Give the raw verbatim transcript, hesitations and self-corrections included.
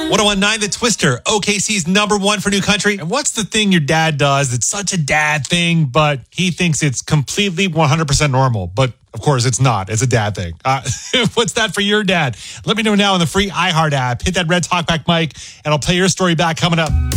one oh one point nine The Twister, O K C's number one for new country. And what's the thing your dad does that's such a dad thing, but he thinks it's completely one hundred percent normal? But of course, it's not. It's a dad thing. Uh, what's that for your dad? Let me know now in the free iHeart app. Hit that red talkback mic, and I'll play your story back coming up.